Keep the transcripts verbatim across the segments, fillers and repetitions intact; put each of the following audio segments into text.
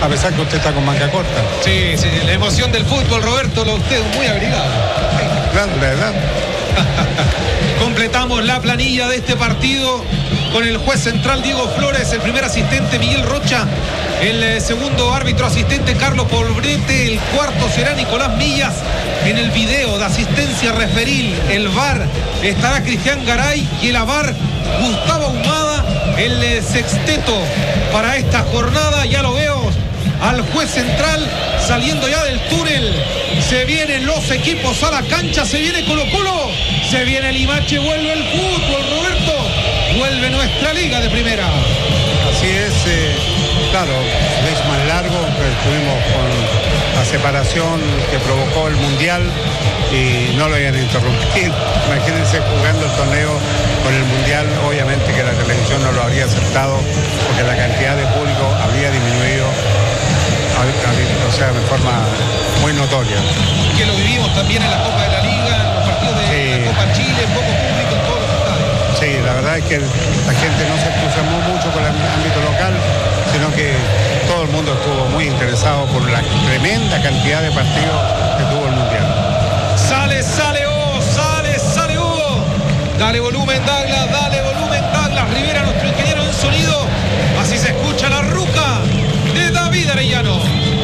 a pesar que usted está con manga corta. Sí, sí, la emoción del fútbol, Roberto, lo usted muy abrigado. Claro, la verdad. Completamos la planilla de este partido con el juez central Diego Flores, el primer asistente Miguel Rocha, el eh, segundo árbitro asistente Carlos Poblete, el cuarto será Nicolás Millas. En el video de asistencia referil, el V A R, estará Cristian Garay y el A V A R, Gustavo Ahumada. El eh, sexteto para esta jornada, ya lo veo al juez central saliendo ya del túnel. Se vienen los equipos a la cancha, se viene Colo Colo, se viene Limache, vuelve el fútbol, Roberto, vuelve nuestra liga de primera. Así es, eh, claro, es más largo, pero estuvimos con la separación que provocó el Mundial y no lo iban a interrumpir. Imagínense jugando el torneo con el Mundial, obviamente que la televisión no lo habría aceptado porque la cantidad de público habría disminuido, o sea, de forma muy notoria. Que lo vivimos también en la Copa de la Liga, en los partidos de sí. la Copa Chile, poco público en todos los estadios. Sí, la verdad es que la gente no se entusiasmó mucho con el ámbito local, sino que todo el mundo estuvo muy interesado por la tremenda cantidad de partidos que tuvo el Mundial. Sale, sale Hugo, sale, sale Hugo. Dale volumen, Douglas, dale volumen, Douglas Rivera, nuestro ingeniero en sonido. Así se escucha la ruca de David Arellano.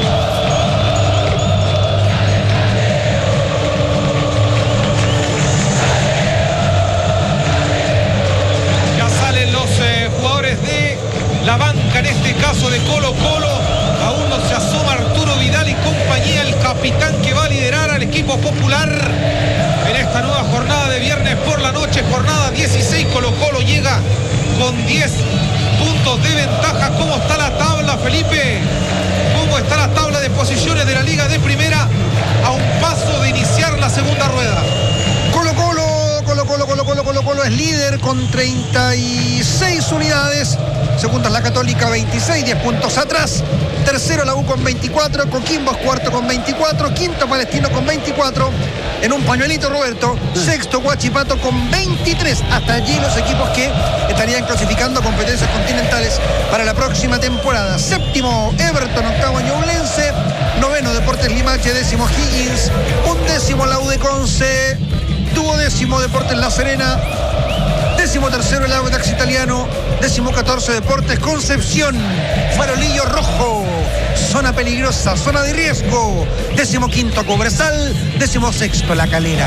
Ya salen los eh, jugadores de la banca, en este caso de Colo Colo. Aún no se asoma Arturo Vidal y compañía, el capitán que va a liderar al equipo popular en esta nueva jornada de viernes por la noche, jornada dieciséis. Colo Colo llega con diez puntos de ventaja. ¿Cómo está la tabla, Felipe? ¿Cómo está la tabla de posiciones de la Liga de Primera a un paso de iniciar la segunda rueda? Colo Colo, Colo Colo, Colo Colo, Colo Colo es líder con treinta y seis unidades. Segunda es la Católica, veintiséis, diez puntos atrás. Tercero la U con veinticuatro, Coquimbo es cuarto con veinticuatro, quinto Palestino con veinticuatro, en un pañuelito Roberto, sexto Huachipato con veintitrés. Hasta allí los equipos que estarían clasificando a competencias continentales para la próxima temporada. Séptimo Everton, octavo Ñublense, noveno Deportes Limache, décimo Higgins, undécimo la U de Conce, duodécimo Deportes La Serena, décimo tercero el Audax Italiano, décimo catorce Deportes Concepción, Farolillo Rojo, zona peligrosa, zona de riesgo, décimo quinto Cobresal, décimo sexto La Calera.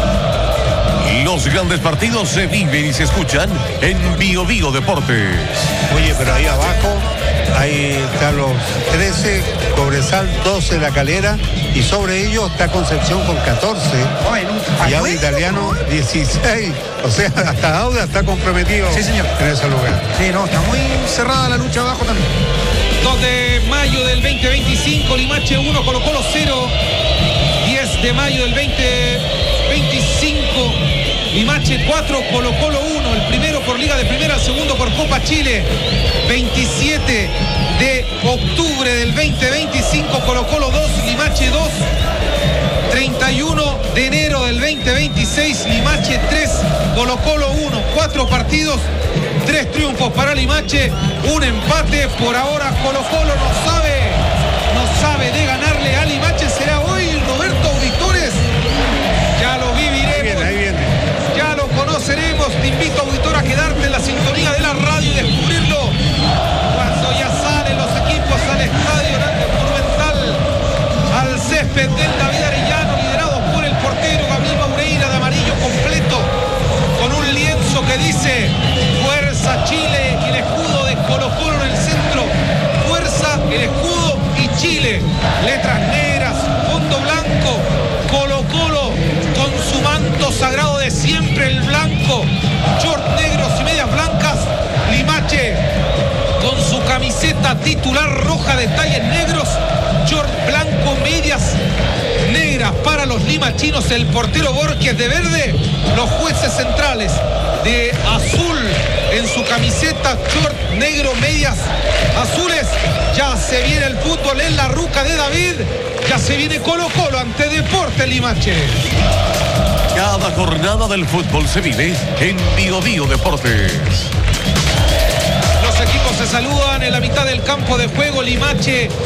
Los grandes partidos se viven y se escuchan en Bio Bio Deportes. Oye, pero ahí abajo, ahí están los trece, Cobresal, doce La Calera, y sobre ellos está Concepción con catorce, y Audax Italiano dieciséis. O sea, hasta Audax está comprometido, sí, señor, en ese lugar. Sí, no, está muy cerrada la lucha abajo también. dos de mayo del veinte veinticinco, Limache uno, Colo Colo cero. diez de mayo del veinte veinticinco, Limache cuatro, Colo Colo uno. El primero por Liga de Primera, el segundo por Copa Chile. veintisiete de octubre del veinte veinticinco, Colo Colo dos, Limache dos. treinta y uno de enero del veinte veintiséis, Limache tres, Colo Colo uno. Cuatro partidos, tres triunfos para Limache, un empate. Por ahora Colo Colo no sabe, no sabe de ganarle a Limache. ¿Será hoy, Roberto Auditores? Ya lo viviremos. Ahí viene, ahí viene. Ya lo conoceremos. Te invito, auditor, a quedarte en la sintonía de la radio y descubrirlo cuando ya salen los equipos al estadio Monumental, al césped del David Arellano, liderados por el portero Gabriel Maureira, de amarillo completo, con un lienzo que dice Fuerza Chile y el escudo de Colo Colo en el centro. Fuerza, el escudo y Chile. Letras negras, fondo blanco. Colo Colo con su manto sagrado de siempre, el blanco. Short negros y medias blancas. Limache con su camiseta titular roja, detalles negros, short blanco, medias negras para los limachinos, el portero Borges de verde, los jueces centrales de azul en su camiseta, short negro, medias azules. Ya se viene el fútbol en la ruca de David, ya se viene Colo Colo ante Deportes Limache. Cada jornada del fútbol se vive en Bio Bio Deportes. Los equipos se saludan en la mitad del campo de juego. Limache